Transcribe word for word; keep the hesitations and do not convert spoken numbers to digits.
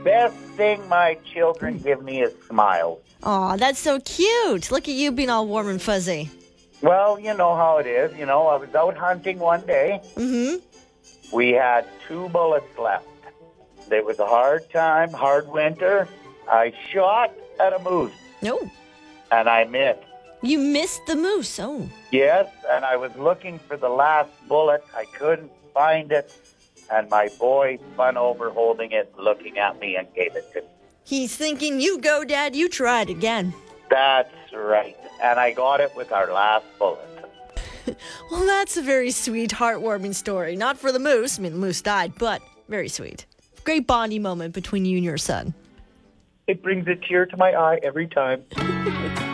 best thing my children give me is smiles. Aw, that's so cute. Look at you being all warm and fuzzy. Well, you know how it is. You know, I was out hunting one day. Mm-hmm. We had two bullets left. It was a hard time, hard winter. I shot at a moose, No. and I missed. You missed the moose. Oh. Yes, and I was looking for the last bullet. I couldn't find it, and my boy spun over holding it, looking at me, and gave it to me. He's thinking, you go, Dad, you try it again. That's right. And I got it with our last bullet. Well, that's a very sweet, heartwarming story. Not for the moose. I mean, the moose died, but very sweet. Great bonding moment between you and your son. It brings a tear to my eye every time.